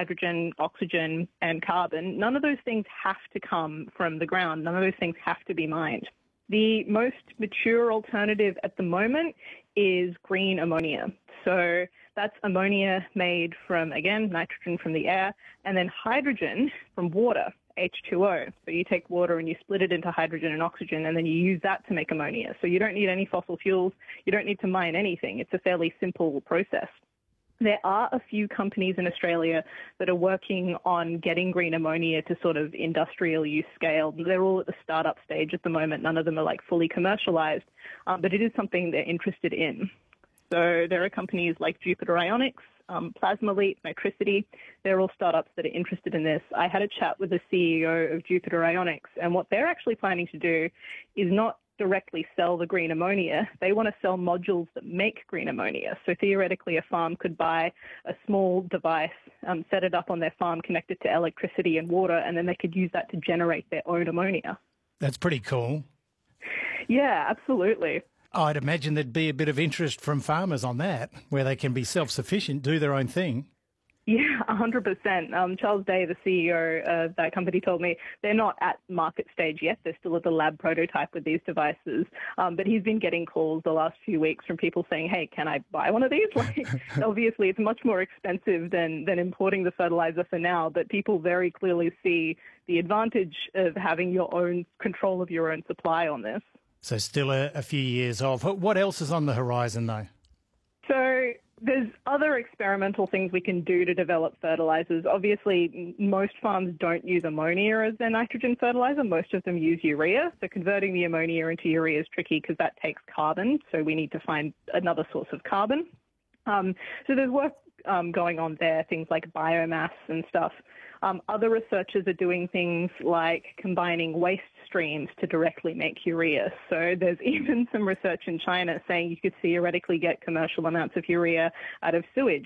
hydrogen, oxygen, and carbon, none of those things have to come from the ground. None of those things have to be mined. The most mature alternative at the moment is green ammonia. So that's ammonia made from, again, nitrogen from the air, and then hydrogen from water, H2O. So you take water and you split it into hydrogen and oxygen, and then you use that to make ammonia. So you don't need any fossil fuels. You don't need to mine anything. It's a fairly simple process. There are a few companies in Australia that are working on getting green ammonia to sort of industrial use scale. They're all at the startup stage at the moment. None of them are like fully commercialized, but it is something they're interested in. So there are companies like Jupiter Ionics, Plasmolete, Nitricity. They're all startups that are interested in this. I had a chat with the CEO of Jupiter Ionics, and what they're actually planning to do is not directly sell the green ammonia. They want to sell modules that make green ammonia. So theoretically, a farm could buy a small device, set it up on their farm, connect it to electricity and water, and then they could use that to generate their own ammonia. That's pretty cool. Yeah, absolutely. I'd imagine there'd be a bit of interest from farmers on that, where they can be self-sufficient, do their own thing. Yeah, 100%. Charles Day, the CEO of that company, told me they're not at market stage yet. They're still at the lab prototype with these devices. But he's been getting calls the last few weeks from people saying, hey, can I buy one of these? Like, obviously, it's much more expensive than importing the fertilizer for now, but people very clearly see the advantage of having your own control of your own supply on this. So still a few years off. What else is on the horizon, though? So there's other experimental things we can do to develop fertilizers. Obviously, most farms don't use ammonia as their nitrogen fertilizer. Most of them use urea. So converting the ammonia into urea is tricky because that takes carbon. So we need to find another source of carbon. So there's work going on there, things like biomass and stuff. Other researchers are doing things like combining waste streams to directly make urea. So there's even some research in China saying you could theoretically get commercial amounts of urea out of sewage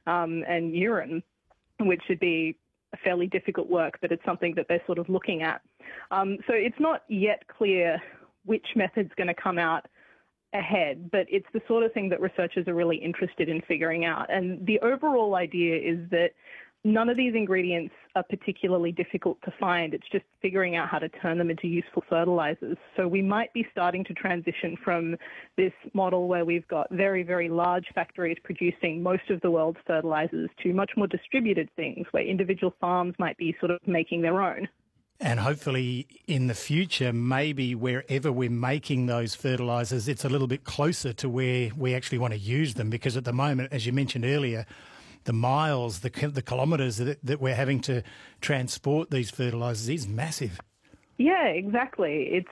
and urine, which should be a fairly difficult work, but it's something that they're sort of looking at. So it's not yet clear which method's going to come out ahead, but it's the sort of thing that researchers are really interested in figuring out. And the overall idea is that none of these ingredients are particularly difficult to find. It's just figuring out how to turn them into useful fertilizers. So we might be starting to transition from this model where we've got very, very large factories producing most of the world's fertilizers to much more distributed things where individual farms might be sort of making their own. And hopefully in the future, maybe wherever we're making those fertilizers, it's a little bit closer to where we actually want to use them, because at the moment, as you mentioned earlier, the miles, the kilometres that we're having to transport these fertilisers is massive. Yeah, exactly. It's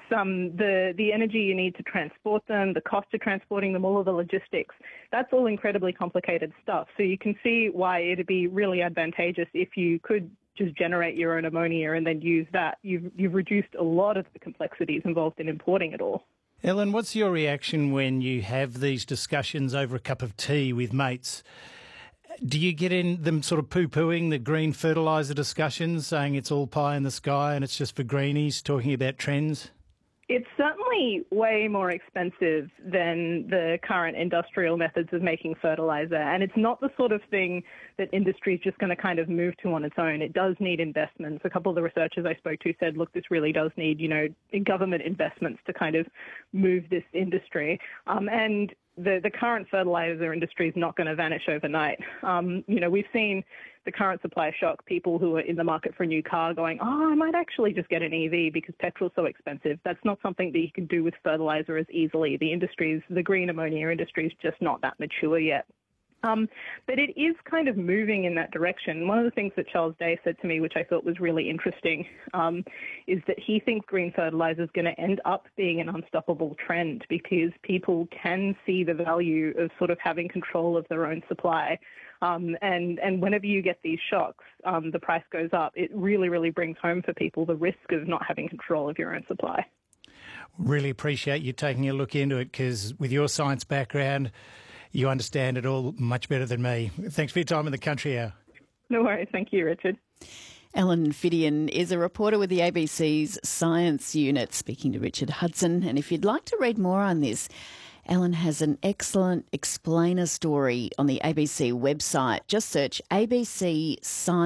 the energy you need to transport them, the cost of transporting them, all of the logistics. That's all incredibly complicated stuff. So you can see why it'd be really advantageous if you could just generate your own ammonia and then use that. You've reduced a lot of the complexities involved in importing it all. Ellen, what's your reaction when you have these discussions over a cup of tea with mates? Do you get in them sort of poo-pooing the green fertiliser discussions, saying it's all pie in the sky and it's just for greenies, talking about trends? It's certainly way more expensive than the current industrial methods of making fertilizer, and it's not the sort of thing that industry is just going to kind of move to on its own. It does need investments. A couple of the researchers I spoke to said, look, this really does need, government investments to kind of move this industry. And the current fertilizer industry is not going to vanish overnight. We've seen the current supply shock, people who are in the market for a new car going, I might actually just get an EV because petrol's so expensive. That's not something that you can do with fertilizer as easily. The green ammonia industry is just not that mature yet. But it is kind of moving in that direction. One of the things that Charles Day said to me, which I thought was really interesting, is that he thinks green fertilizer is going to end up being an unstoppable trend because people can see the value of sort of having control of their own supply. And whenever you get these shocks, the price goes up. It really, really brings home for people the risk of not having control of your own supply. Really appreciate you taking a look into it, because with your science background, you understand it all much better than me. Thanks for your time in the Country Hour. No worries. Thank you, Richard. Ellen Fidian is a reporter with the ABC's Science Unit, speaking to Richard Hudson. And if you'd like to read more on this, Ellen has an excellent explainer story on the ABC website. Just search ABC Science.